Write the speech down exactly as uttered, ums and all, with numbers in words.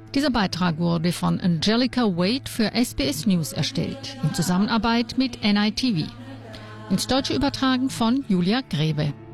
Dieser Beitrag wurde von Angelica Wade für S B S News erstellt, in Zusammenarbeit mit N I T V. Ins Deutsche übertragen von Julia Grebe.